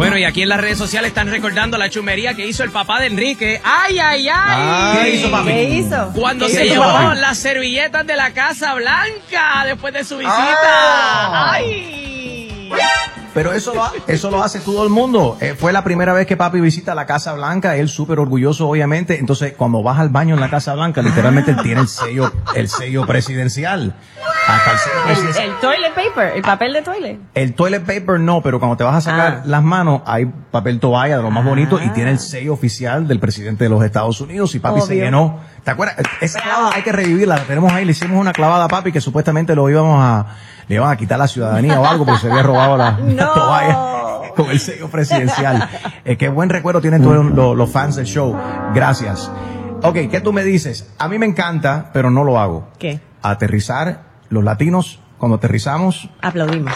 Bueno, y aquí en las redes sociales están recordando la chumería que hizo el papá de Enrique. ¡Ay, ay, ay! ¿Qué hizo, papi? ¿Qué hizo? Cuando ¿Qué se hizo, llevó papi? las servilletas de la Casa Blanca después de su visita. ¡Ay! Pero eso lo hace todo el mundo. Fue la primera vez que papi visita la Casa Blanca, él súper orgulloso, obviamente. Entonces, cuando vas al baño en la Casa Blanca, literalmente él tiene el sello presidencial. Hasta el sello presidencial. El toilet paper, el papel de toilet. El toilet paper no, pero cuando te vas a sacar las manos, hay papel toalla de lo más bonito y tiene el sello oficial del presidente de los Estados Unidos. Y papi se llenó. ¿Te acuerdas? Esa clavada hay que revivirla. La tenemos ahí, le hicimos una clavada a papi que supuestamente le iban a quitar la ciudadanía o algo porque se había robado la toalla con el sello presidencial. Qué buen recuerdo tienen todos los fans del show. Gracias. Ok, ¿qué tú me dices? A mí me encanta, pero no lo hago. ¿Qué? Aterrizar. Los latinos, cuando aterrizamos, Aplaudimos.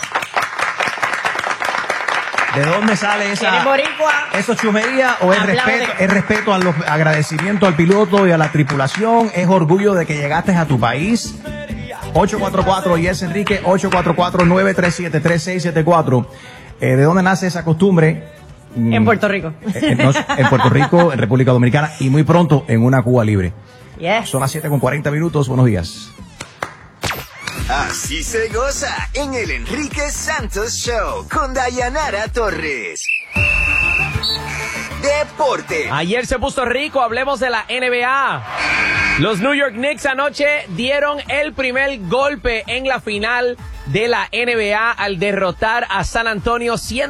¿de dónde sale ¿Eres esa? boricua? ¿Eso es chumería o es Aplaude. respeto a los agradecimientos al piloto y a la tripulación? ¿Es orgullo de que llegaste a tu país? 844 Yes Enrique, 844-937-3674. ¿De dónde nace esa costumbre? En Puerto Rico. En Puerto Rico, en República Dominicana y muy pronto en una Cuba libre. Yes. Son las 7:40. Buenos días. Así se goza en el Enrique Santos Show con Dayanara Torres. Deporte. Ayer se puso rico, hablemos de la NBA. Los New York Knicks anoche dieron el primer golpe en la final de la NBA al derrotar a San Antonio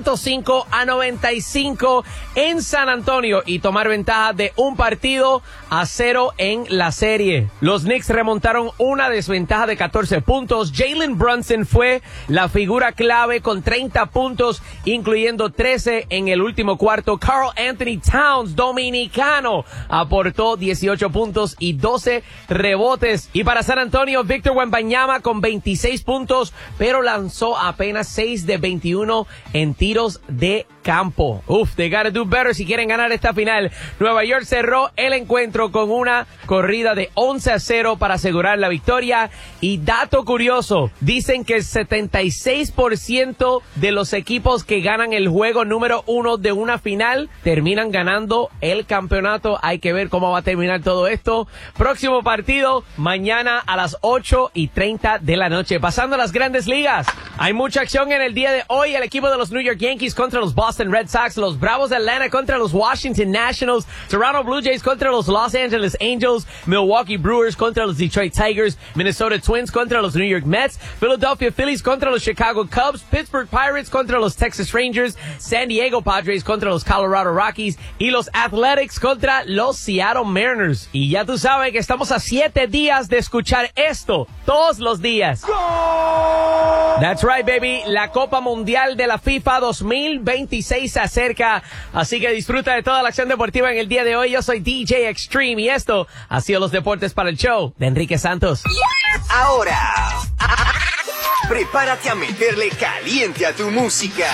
105-95 en San Antonio y tomar ventaja de 1-0 en la serie. Los Knicks remontaron una desventaja de 14 puntos. Jalen Brunson fue la figura clave con 30 puntos, incluyendo 13 en el último cuarto. Karl Anthony Towns, dominicano, aportó 18 puntos y 12 rebotes. Y para San Antonio, Victor Wembanyama con 26 puntos, pero lanzó apenas 6 de 21 en tiros de campo. They gotta do better si quieren ganar esta final. Nueva York cerró el encuentro con una corrida de 11-0 para asegurar la victoria. Y dato curioso, dicen que el 76% de los equipos que ganan el juego número 1 de una final terminan ganando el campeonato. Hay que ver cómo va a terminar todo esto. Próximo partido mañana a las 8:30 de la noche. Pasando a las grandes ligas. Hay mucha acción en el día de hoy. El equipo de los New York Yankees contra los Boston Red Sox, los Bravos de Atlanta contra los Washington Nationals, Toronto Blue Jays contra los Los Angeles Angels, Milwaukee Brewers contra los Detroit Tigers, Minnesota Twins contra los New York Mets, Philadelphia Phillies contra los Chicago Cubs, Pittsburgh Pirates contra los Texas Rangers, San Diego Padres contra los Colorado Rockies y los Athletics contra los Seattle Mariners. Y ya tú sabes que estamos a 7 días de escuchar esto todos los días. That's right, baby. La Copa Mundial de la FIFA 2026 se acerca, así que disfruta de toda la acción deportiva en el día de hoy. Yo soy DJ Extreme y esto ha sido los deportes para el show de Enrique Santos. Ahora, prepárate a meterle caliente a tu música.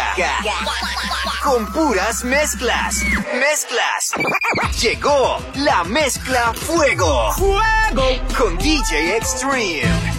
Con puras mezclas. Llegó la mezcla Fuego. Con DJ Extreme.